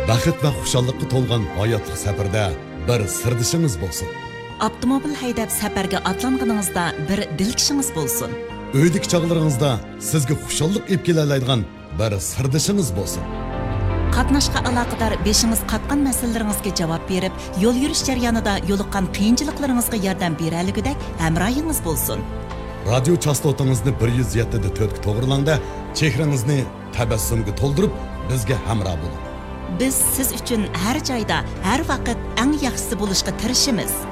baxit va xushalliqqa to'lgan hayotlik safarda bir sirdishingiz bo'lsin. Avtomobil haydab safarga atlanganingizda bir dilkishingiz bo'lsin. Uydik chog'laringizda sizga xushallik olib kelaoladigan bir sirdishingiz bo'lsin. Qatnashqa aloqador beshingiz qatgan masalalaringizga javob berib, yo'l yurish jarayonida yo'liqqan qiyinchiliklaringizga yordam beraligidek hamrohingiz bo'lsin. Radio chastotangizni 107.4 ga to'g'rilangda, chehrangizni tabassumga to'ldirib, bizga hamroh bo'ling. Biz siz uchun har joyda, har vaqt eng yaxshisi bo'lishga tirishamiz.